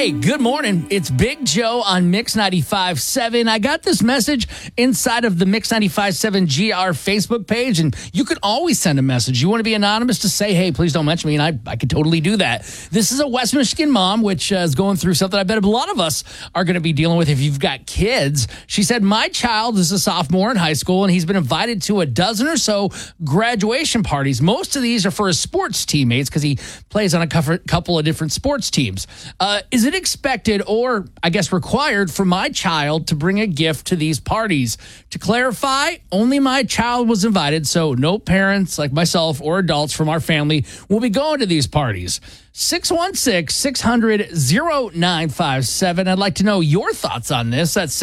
Hey, good morning. It's Big Joe on Mix 95.7. I got this message inside of the Mix 95.7 GR Facebook page, and you can always send a message. You want to be anonymous to say, hey, please don't mention me, and I could totally do that. This is a West Michigan mom, which is going through something I bet a lot of us are going to be dealing with if you've got kids. She said, my child is a sophomore in high school, and he's been invited to a dozen or so graduation parties. Most of these are for his sports teammates because he plays on a couple of different sports teams. Is it expected or, I guess, required for my child to bring a gift to these parties? To clarify, only my child was invited, so no parents like myself or adults from our family will be going to these parties. 616-600-0957. I'd like to know your thoughts on this. That's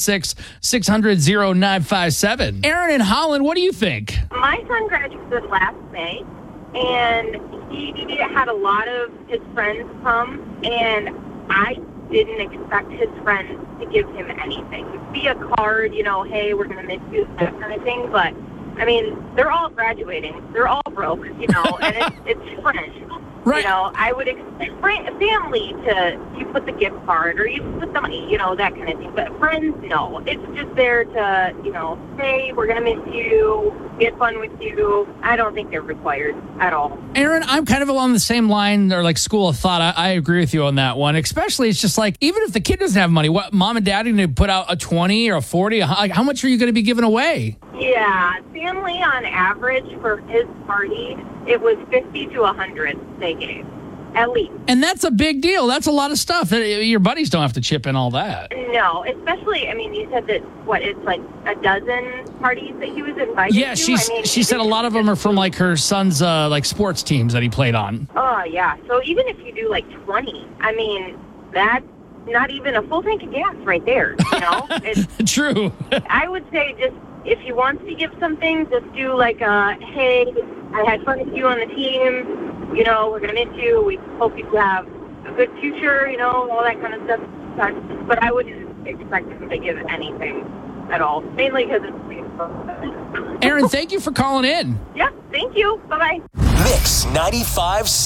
616-600-0957. Aaron in Holland, what do you think? My son graduated last May, and he had a lot of his friends come, and I didn't expect his friends to give him anything. Be a card, hey, we're going to miss you, that kind of thing. But, I mean, they're all graduating. They're all broke, and it's French. Right. I would expect family you put the gift card or you put the money, that kind of thing. But friends, no. It's just there to, hey, we're going to miss you, get fun with you. I don't think they're required at all. Aaron, I'm kind of along the same line or like school of thought. I agree with you on that one. Especially, it's just like, even if the kid doesn't have money, what mom and dad are going to put out a 20 or a 40? How much are you going to be giving away? Yeah, family on average for his party, it was 50 to 100 they gave, at least. And that's a big deal. That's a lot of stuff. Your buddies don't have to chip in all that. No, especially, you said that, it's like a dozen parties that he was invited to? Yeah, she said a lot of them are from like her son's sports teams that he played on. Oh, yeah. So even if you do like 20, that's not even a full tank of gas right there, It's, True. I would say just, if he wants to give something, just do like hey, I had fun with you on the team. We're going to miss you. We hope you have a good future, all that kind of stuff. But I wouldn't expect him to give anything at all, mainly because it's Aaron, thank you for calling in. Yeah, thank you. Bye-bye. Mix 95.